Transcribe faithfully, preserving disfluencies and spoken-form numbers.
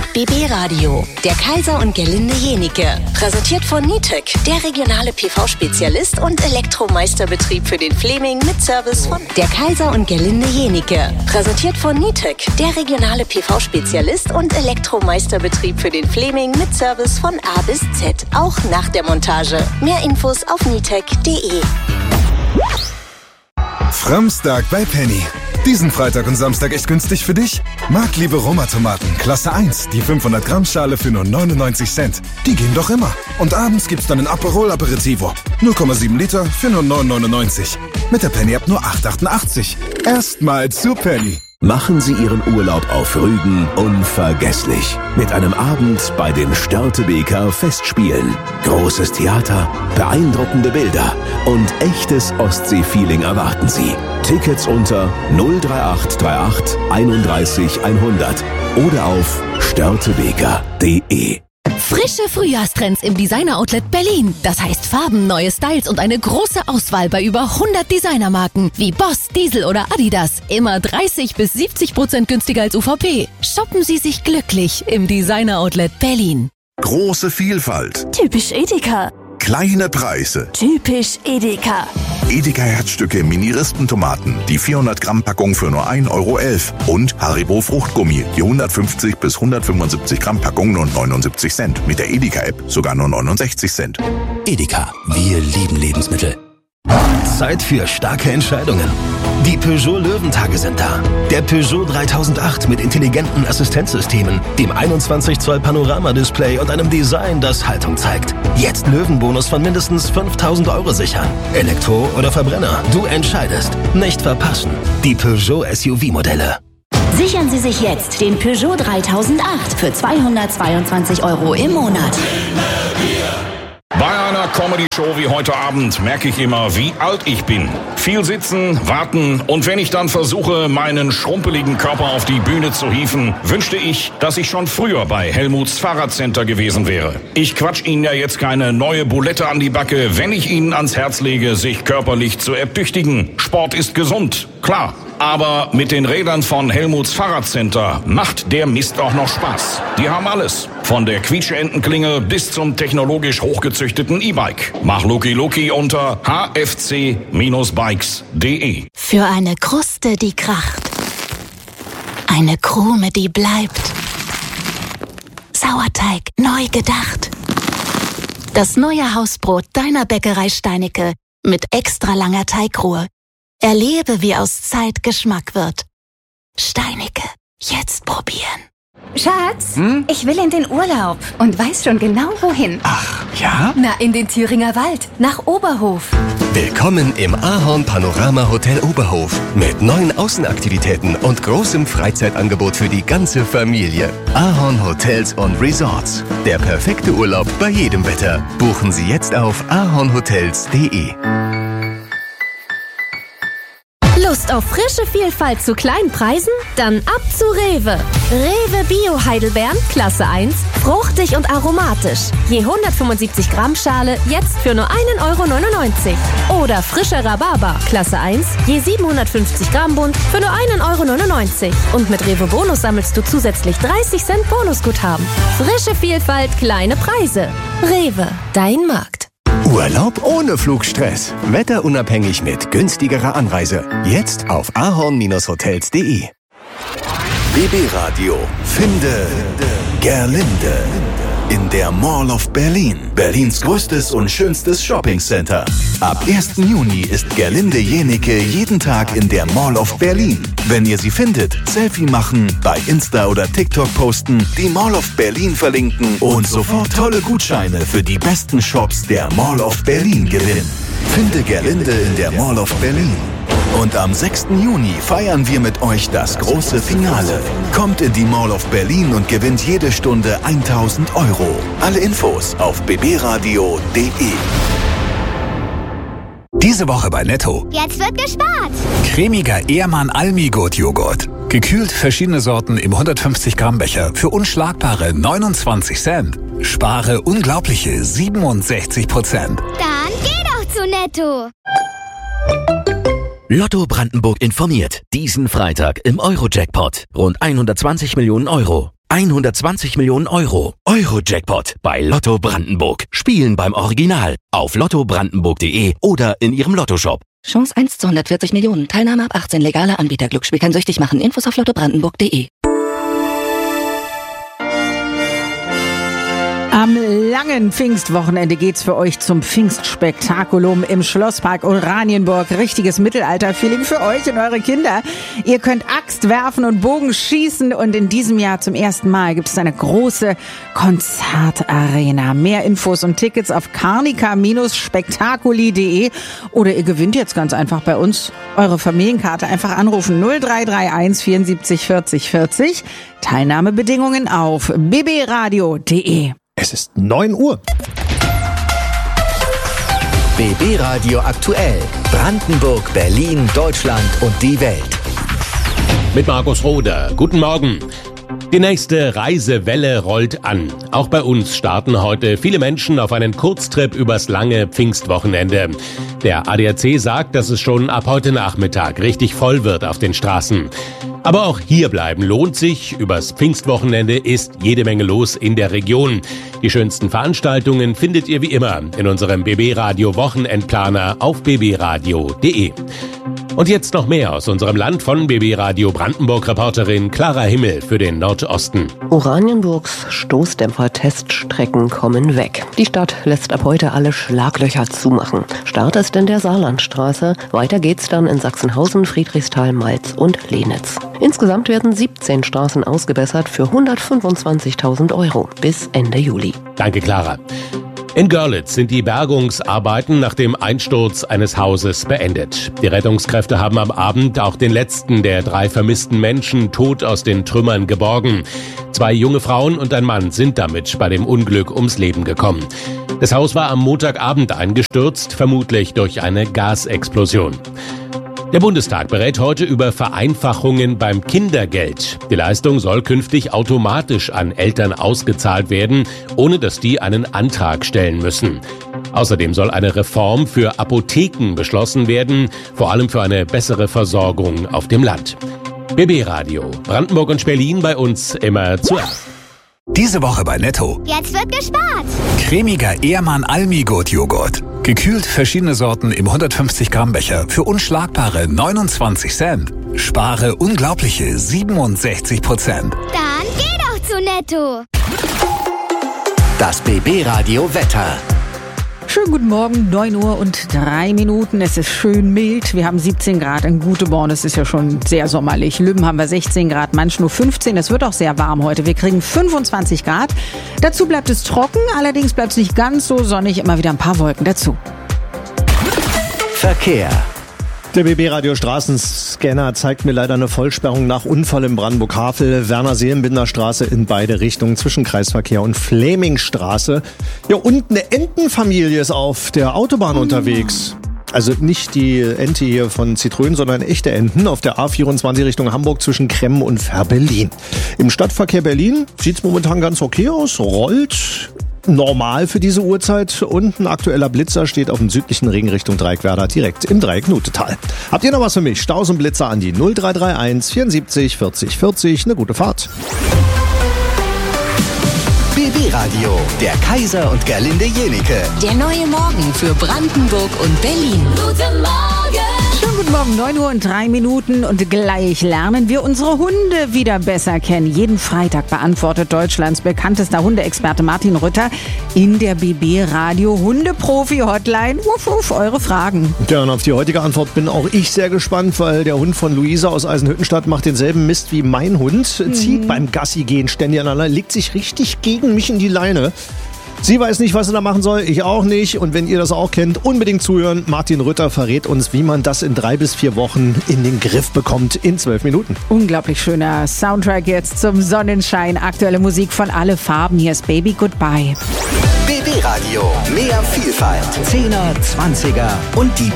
B B Radio, der Kaiser und Gerlinde Jenike. Präsentiert von Nitec, der regionale P V-Spezialist und Elektromeisterbetrieb für den Fleming mit Service von der Kaiser und Gerlinde Jenike. Präsentiert von Nitec, der regionale P V-Spezialist und Elektromeisterbetrieb für den Fleming mit Service von A bis Z, auch nach der Montage. Mehr Infos auf nitec punkt de. Framstag bei Penny. Diesen Freitag und Samstag echt günstig für dich? Marktliebe Roma-Tomaten, Klasse eins, die fünfhundert Gramm Schale für nur neunundneunzig Cent. Die gehen doch immer. Und abends gibt's dann ein Aperol Aperitivo. null Komma sieben Liter für nur neun neunundneunzig. Mit der Penny App nur acht achtundachtzig. Erstmal zu Penny. Machen Sie Ihren Urlaub auf Rügen unvergesslich. Mit einem Abend bei den Störtebeker Festspielen. Großes Theater, beeindruckende Bilder und echtes Ostsee-Feeling erwarten Sie. Tickets unter null drei acht drei acht einunddreißig hundert oder auf störtebeker punkt de. Frische Frühjahrstrends im Designer-Outlet Berlin. Das heißt Farben, neue Styles und eine große Auswahl bei über hundert Designermarken wie Boss, Diesel oder Adidas. Immer dreißig bis siebzig Prozent günstiger als U V P. Shoppen Sie sich glücklich im Designer-Outlet Berlin. Große Vielfalt. Typisch Edeka. Kleine Preise. Typisch Edeka. Edeka Herzstücke Mini-Rispentomaten, die vierhundert Gramm Packung für nur ein Euro elf. Und Haribo Fruchtgummi, die hundertfünfzig bis hundertfünfundsiebzig Gramm Packung nur neunundsiebzig Cent. Mit der Edeka-App sogar nur neunundsechzig Cent. Edeka, wir lieben Lebensmittel. Zeit für starke Entscheidungen. Die Peugeot Löwentage sind da. Der Peugeot dreitausendacht mit intelligenten Assistenzsystemen, dem einundzwanzig Zoll Panoramadisplay und einem Design, das Haltung zeigt. Jetzt Löwenbonus von mindestens fünftausend Euro sichern. Elektro oder Verbrenner, du entscheidest. Nicht verpassen. Die Peugeot S U V-Modelle. Sichern Sie sich jetzt den Peugeot dreitausendacht für zweihundertzweiundzwanzig Euro im Monat. Bei einer Comedy-Show wie heute Abend merke ich immer, wie alt ich bin. Viel sitzen, warten und wenn ich dann versuche, meinen schrumpeligen Körper auf die Bühne zu hieven, wünschte ich, dass ich schon früher bei Helmuts Fahrradcenter gewesen wäre. Ich quatsch Ihnen ja jetzt keine neue Bulette an die Backe, wenn ich Ihnen ans Herz lege, sich körperlich zu ertüchtigen. Sport ist gesund, klar. Aber mit den Rädern von Helmuts Fahrradcenter macht der Mist auch noch Spaß. Die haben alles. Von der Quietscheentenklinge bis zum technologisch hochgezüchteten E-Bike. Mach Luki Luki unter h f c bikes punkt de. Für eine Kruste, die kracht. Eine Krume, die bleibt. Sauerteig neu gedacht. Das neue Hausbrot deiner Bäckerei Steinecke mit extra langer Teigruhe. Erlebe, wie aus Zeit Geschmack wird. Steinecke, jetzt probieren. Schatz, hm? Ich will in den Urlaub und weiß schon genau wohin. Ach, ja? Na, in den Thüringer Wald, nach Oberhof. Willkommen im Ahorn Panorama Hotel Oberhof mit neuen Außenaktivitäten und großem Freizeitangebot für die ganze Familie. Ahorn Hotels und Resorts. Der perfekte Urlaub bei jedem Wetter. Buchen Sie jetzt auf ahornhotels punkt de. Lust auf frische Vielfalt zu kleinen Preisen? Dann ab zu Rewe. Rewe Bio Heidelbeeren, Klasse eins, fruchtig und aromatisch. Je hundertfünfundsiebzig Gramm Schale, jetzt für nur ein Euro neunundneunzig. Oder frischer Rhabarber, Klasse eins, je siebenhundertfünfzig Gramm Bund für nur ein Euro neunundneunzig. Und mit Rewe Bonus sammelst du zusätzlich dreißig Cent Bonusguthaben. Frische Vielfalt, kleine Preise. Rewe, dein Markt. Urlaub ohne Flugstress. Wetterunabhängig mit günstigerer Anreise. Jetzt auf ahorn hotels punkt de. B B Radio. Finde Gerlinde. In der Mall of Berlin. Berlins größtes und schönstes Shoppingcenter. Ab ersten Juni ist Gerlinde Jenike jeden Tag in der Mall of Berlin. Wenn ihr sie findet, Selfie machen, bei Insta oder TikTok posten, die Mall of Berlin verlinken und sofort tolle Gutscheine für die besten Shops der Mall of Berlin gewinnen. Finde Gerlinde in der Mall of Berlin. Und am sechsten Juni feiern wir mit euch das große Finale. Kommt in die Mall of Berlin und gewinnt jede Stunde tausend Euro. Alle Infos auf b b radio punkt de. Diese Woche bei Netto. Jetzt wird gespart. Cremiger Ehrmann Almi-Gut Joghurt. Gekühlt verschiedene Sorten im hundertfünfzig Gramm Becher für unschlagbare neunundzwanzig Cent. Spare unglaubliche siebenundsechzig Prozent. Dann geh doch zu Netto. Lotto Brandenburg informiert. Diesen Freitag im Euro-Jackpot. Rund hundertzwanzig Millionen Euro. hundertzwanzig Millionen Euro. Euro-Jackpot bei Lotto Brandenburg. Spielen beim Original. Auf lotto brandenburg punkt de oder in Ihrem Lottoshop. Chance eins zu hundertvierzig Millionen. Teilnahme ab achtzehn. Legaler Anbieter. Glücksspiel kann süchtig machen. Infos auf lotto brandenburg punkt de. Am langen Pfingstwochenende geht's für euch zum Pfingstspektakulum im Schlosspark Oranienburg. Richtiges Mittelalter-Feeling für euch und eure Kinder. Ihr könnt Axt werfen und Bogen schießen und in diesem Jahr zum ersten Mal gibt es eine große Konzertarena. Mehr Infos und Tickets auf carnica spektakuli punkt de oder ihr gewinnt jetzt ganz einfach bei uns eure Familienkarte. Einfach anrufen null drei drei eins vierundsiebzig vierzig vierzig. Teilnahmebedingungen auf b b radio punkt de. Es ist neun Uhr. B B Radio aktuell. Brandenburg, Berlin, Deutschland und die Welt. Mit Markus Roder. Guten Morgen. Die nächste Reisewelle rollt an. Auch bei uns starten heute viele Menschen auf einen Kurztrip übers lange Pfingstwochenende. Der A D A C sagt, dass es schon ab heute Nachmittag richtig voll wird auf den Straßen. Aber auch hier bleiben lohnt sich. Übers Pfingstwochenende ist jede Menge los in der Region. Die schönsten Veranstaltungen findet ihr wie immer in unserem B B Radio Wochenendplaner auf b b radio punkt de. Und jetzt noch mehr aus unserem Land von B B Radio Brandenburg-Reporterin Clara Himmel für den Nordosten. Oranienburgs Stoßdämpfer-Teststrecken kommen weg. Die Stadt lässt ab heute alle Schlaglöcher zumachen. Start ist in der Saarlandstraße. Weiter geht's dann in Sachsenhausen, Friedrichsthal, Malz und Lenitz. Insgesamt werden siebzehn Straßen ausgebessert für hundertfünfundzwanzigtausend Euro bis Ende Juli. Danke, Clara. In Görlitz sind die Bergungsarbeiten nach dem Einsturz eines Hauses beendet. Die Rettungskräfte haben am Abend auch den letzten der drei vermissten Menschen tot aus den Trümmern geborgen. Zwei junge Frauen und ein Mann sind damit bei dem Unglück ums Leben gekommen. Das Haus war am Montagabend eingestürzt, vermutlich durch eine Gasexplosion. Der Bundestag berät heute über Vereinfachungen beim Kindergeld. Die Leistung soll künftig automatisch an Eltern ausgezahlt werden, ohne dass die einen Antrag stellen müssen. Außerdem soll eine Reform für Apotheken beschlossen werden, vor allem für eine bessere Versorgung auf dem Land. B B Radio, Brandenburg und Berlin bei uns immer zuerst. Diese Woche bei Netto. Jetzt wird gespart. Cremiger Ehrmann Almi-Gut Joghurt. Gekühlt verschiedene Sorten im hundertfünfzig Gramm Becher für unschlagbare neunundzwanzig Cent. Spare unglaubliche siebenundsechzig Prozent. Dann geh doch zu Netto. Das B B Radio Wetter. Schönen guten Morgen, neun Uhr und drei Minuten. Es ist schön mild. Wir haben siebzehn Grad in Guteborn. Es ist ja schon sehr sommerlich. Lübben haben wir sechzehn Grad, Manch nur fünfzehn. Es wird auch sehr warm heute. Wir kriegen fünfundzwanzig Grad. Dazu bleibt es trocken. Allerdings bleibt es nicht ganz so sonnig. Immer wieder ein paar Wolken dazu. Verkehr. Der B B Radio Straßenscanner zeigt mir leider eine Vollsperrung nach Unfall in Brandenburg-Havel, Werner-Seelenbinder-Straße in beide Richtungen zwischen Kreisverkehr und Flemingstraße. Ja, und eine Entenfamilie ist auf der Autobahn oh. unterwegs. Also nicht die Ente hier von Zitrönen, sondern echte Enten auf der A vierundzwanzig Richtung Hamburg zwischen Kremmen und Verbellin. Im Stadtverkehr Berlin sieht's momentan ganz okay aus, rollt normal für diese Uhrzeit und ein aktueller Blitzer steht auf dem südlichen Ring Richtung Dreieckwerder direkt im Dreieck-Nutetal. Habt ihr noch was für mich? Staus und Blitzer an die null drei drei eins vierundsiebzig vierzig vierzig. Eine gute Fahrt. B B Radio, der Kaiser und Gerlinde Jenike. Der neue Morgen für Brandenburg und Berlin. Guten Morgen. Schönen guten Morgen, neun Uhr und drei Minuten und gleich lernen wir unsere Hunde wieder besser kennen. Jeden Freitag beantwortet Deutschlands bekanntester Hundeexperte Martin Rütter in der B B Radio Hundeprofi-Hotline. Wuff, wuff, eure Fragen. Ja, und auf die heutige Antwort bin auch ich sehr gespannt, weil der Hund von Luisa aus Eisenhüttenstadt macht denselben Mist wie mein Hund. Mhm. Zieht beim Gassi gehen ständig aneinander, legt sich richtig gegen mich in die Leine. Sie weiß nicht, was sie da machen soll, ich auch nicht. Und wenn ihr das auch kennt, unbedingt zuhören. Martin Rütter verrät uns, wie man das in drei bis vier Wochen in den Griff bekommt in zwölf Minuten. Unglaublich schöner Soundtrack jetzt zum Sonnenschein. Aktuelle Musik von Alle Farben. Hier ist Baby Goodbye. B B Radio, mehr Vielfalt. Zehner, Zwanziger und die